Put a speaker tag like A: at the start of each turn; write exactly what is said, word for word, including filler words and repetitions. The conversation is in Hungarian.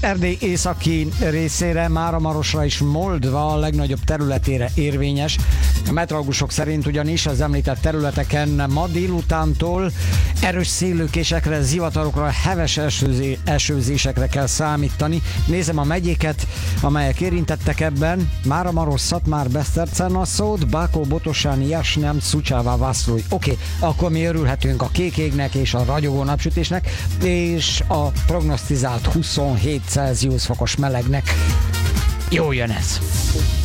A: Erdély északi részére, Máramarosra és Moldva a legnagyobb területére érvényes. A meteorológusok szerint ugyanis az említett területeken ma délutántól erős széllökésekre, zivatarokra, heves esőzé, esőzésekre kell számítani. Nézem a megyéket, amelyek érintettek ebben. Máramaros, Szatmár, Besztercen-Asszód, Bákó, Botosáni, Jasnem, Szucsává, Vászlói. Oké, okay, akkor mi örülhetünk a kék égnek és a ragyogó napsütésnek, és a prognosztizált huszonhét Celsius fokos melegnek. Jó jön ez!